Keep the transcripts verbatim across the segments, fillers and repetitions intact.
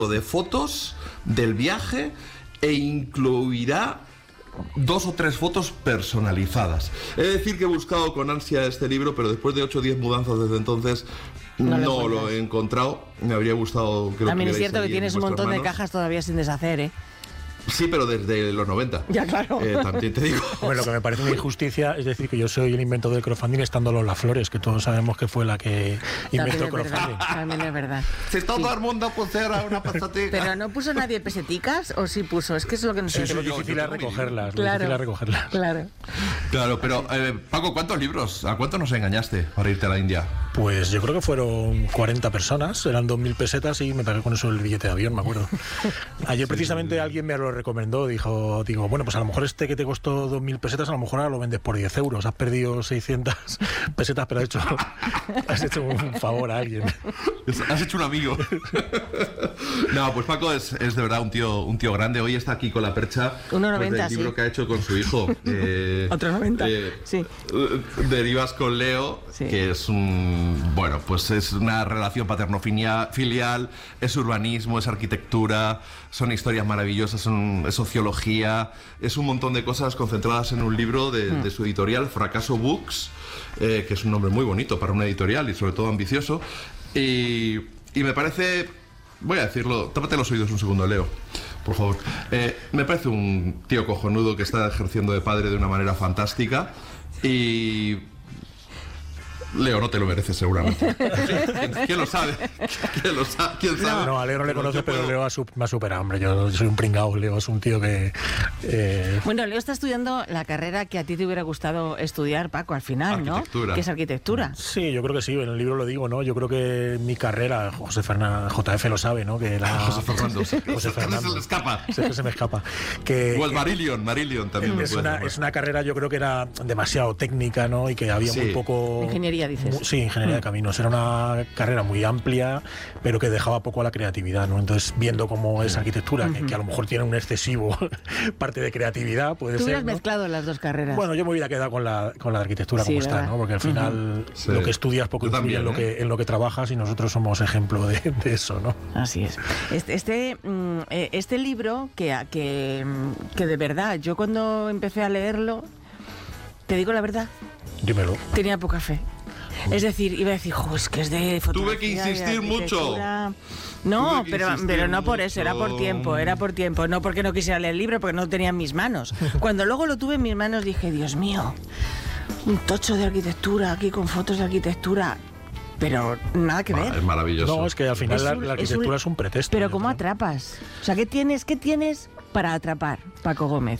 de fotos del viaje e incluirá dos o tres fotos personalizadas. He de decir que he buscado con ansia este libro, pero después de ocho o diez mudanzas desde entonces no, no lo he encontrado. Me habría gustado que lo También es cierto que ahí tienes un montón manos. de cajas todavía sin deshacer, ¿eh? Sí, pero desde los noventa. Ya, claro. Eh, también te digo. Bueno, lo que me parece una injusticia es decir que yo soy el inventor del crowdfunding estando Lola Flores, que todos sabemos que fue la que inventó el crowdfunding. También es verdad. Si todo sí. el mundo pusiera una pesetica. Pero no puso nadie peseticas, o sí puso, es que es lo que no sé. Es lo difícil es recogerlas, claro, difícil es recogerlas. Claro. Claro, pero eh, Paco, ¿cuántos libros? ¿A cuánto nos engañaste para irte a la India? Pues yo creo que fueron cuarenta personas, eran dos mil pesetas y me pagué con eso el billete de avión, me acuerdo. Ayer precisamente alguien me lo recomendó, dijo Digo, bueno, pues a lo mejor este que te costó dos mil pesetas, a lo mejor ahora lo vendes por diez euros. Has perdido seiscientas pesetas, pero has hecho, has hecho un favor a alguien. Has hecho un amigo. No, pues Paco es, es de verdad un tío, un tío grande. Hoy está aquí con la percha uno noventa, pues, del libro sí. que ha hecho con su hijo. Eh, Otro noventa, eh, sí. Derivas con Leo, sí. que es un... Bueno, pues es una relación paterno-filial, es urbanismo, es arquitectura, son historias maravillosas, son, es sociología, es un montón de cosas concentradas en un libro de, mm. de su editorial, Fracaso Books, eh, que es un nombre muy bonito para una editorial y sobre todo ambicioso. Y, y me parece, voy a decirlo, tápate los oídos un segundo, Leo, por favor. Eh, me parece un tío cojonudo que está ejerciendo de padre de una manera fantástica y... Leo, no te lo mereces seguramente. ¿Quién lo sabe? ¿Quién lo sabe? ¿Quién sabe? No, no, a Leo no le conoce, pero Leo me ha superado, hombre. Yo soy un pringao, Leo es un tío que... Eh... Bueno, Leo está estudiando la carrera que a ti te hubiera gustado estudiar, Paco, al final, ¿no? Que es arquitectura. Sí, yo creo que sí, en el libro lo digo, ¿no? Yo creo que mi carrera, José Fernández, J F lo sabe, ¿no? Que la... José Fernando. José Fernando. Se le escapa. Se, se me escapa. Que, o el Marillion, Marillion también. Es una, es una carrera, yo creo que era demasiado técnica, ¿no? Y que había sí. muy poco... Ingeniería, dices. Muy, sí, ingeniería de caminos. Era una carrera muy amplia, pero que dejaba poco a la creatividad, ¿no? Entonces, viendo cómo es arquitectura, uh-huh. que, que a lo mejor tiene un excesivo parte de creatividad, puede Tú ser. Tú hubieras ¿no? mezclado las dos carreras. Bueno, yo me hubiera quedado con la, con la arquitectura sí, como ¿verdad? Está, ¿no? Porque al final uh-huh. sí. lo que estudias poco influye también, en, lo que, en lo que trabajas y nosotros somos ejemplo de, de eso, ¿no? Así es. Este, este, este libro, que, que, que de verdad, yo cuando empecé a leerlo, te digo la verdad, dímelo. Tenía poca fe. Es decir, iba a decir, jo, es que es de fotografía. Tuve que insistir mucho. No, pero, pero no por eso, era por tiempo, era por tiempo. No porque no quisiera leer el libro, porque no lo tenía en mis manos. Cuando luego lo tuve en mis manos dije, Dios mío, un tocho de arquitectura aquí con fotos de arquitectura. Pero nada que ver. Es maravilloso. No, es que al final es un, la, la arquitectura es un, es un pretexto. Pero ¿cómo atrapas? O sea, ¿qué tienes, qué tienes para atrapar, Paco Gómez?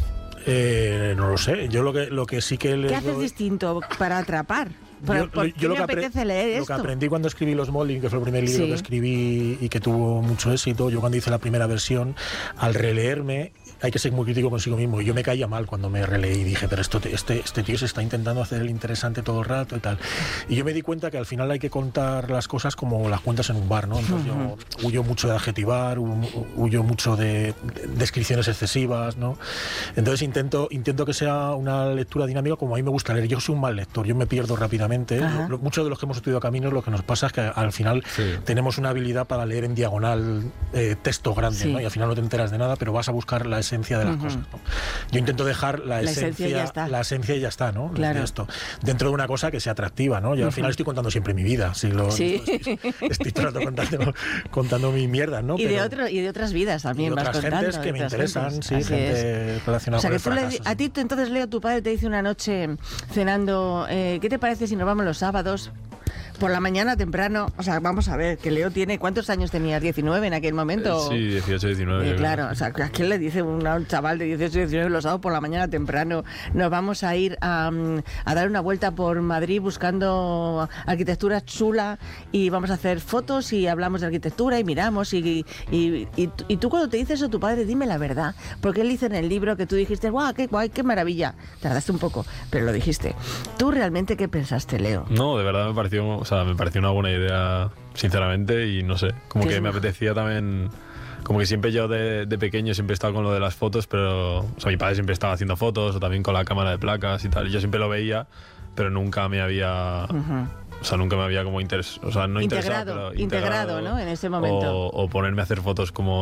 Eh, no lo sé. Yo lo que, lo que sí que... ¿Qué haces distinto para atrapar? ¿Por, yo, ¿por yo qué lo me que apetece leer lo esto? Lo que aprendí cuando escribí Los Molding, que fue el primer libro sí. que escribí y que tuvo mucho éxito, yo cuando hice la primera versión, al releerme, hay que ser muy crítico consigo mismo. Y yo me caía mal cuando me releí y dije, pero esto, este, este tío se está intentando hacer el interesante todo el rato y tal. Y yo me di cuenta que al final hay que contar las cosas como las cuentas en un bar, ¿no? Entonces uh-huh. yo huyo mucho de adjetivar, huyo mucho de, de descripciones excesivas, ¿no? Entonces intento, intento que sea una lectura dinámica como a mí me gusta leer. Yo soy un mal lector, yo me pierdo rápidamente. Uh-huh. Lo, muchos de los que hemos estudiado caminos, lo que nos pasa es que al final sí. tenemos una habilidad para leer en diagonal eh, texto grande, sí. ¿no? Y al final no te enteras de nada, pero vas a buscar la esencia de las uh-huh. cosas, ¿no? Yo intento dejar la, la esencia, esencia ya está. la esencia y ya está, ¿no? Claro. De esto, dentro de una cosa que sea atractiva, ¿no? Yo uh-huh. al final estoy contando siempre mi vida, si lo, sí. estoy, estoy todo el rato contando, contando mi mierda, ¿no? Y, pero, de otro, y de otras vidas también y de vas otras contando. gentes que me interesan, gentes. sí, Así gente es. relacionada o sea, con que el tú fracaso. Le, a ti entonces, Leo, tu padre te dice una noche cenando, eh, ¿qué te parece si nos vamos los sábados? Por la mañana temprano, o sea, vamos a ver, que Leo tiene, ¿cuántos años tenías? ¿diecinueve en aquel momento? Sí, dieciocho, diecinueve. Eh, claro, o sea, ¿a quién le dice un chaval de dieciocho, diecinueve los sábados por la mañana temprano? Nos vamos a ir a, a dar una vuelta por Madrid buscando arquitectura chula y vamos a hacer fotos y hablamos de arquitectura y miramos y, y, y, y tú cuando te dice eso tu padre, dime la verdad, porque él dice en el libro que tú dijiste, guau, qué guay, qué maravilla, tardaste un poco, pero lo dijiste. ¿Tú realmente qué pensaste, Leo? No, de verdad me pareció, o sea, me pareció una buena idea, sinceramente, y no sé, como que me apetecía también, como que siempre yo de, de pequeño siempre he estado con lo de las fotos, pero, o sea, mi padre siempre estaba haciendo fotos, o también con la cámara de placas y tal, y yo siempre lo veía, pero nunca me había, uh-huh. o sea, nunca me había como interes, o sea, no integrado, interesado, pero integrado, ¿no? En ese momento. O, o ponerme a hacer fotos como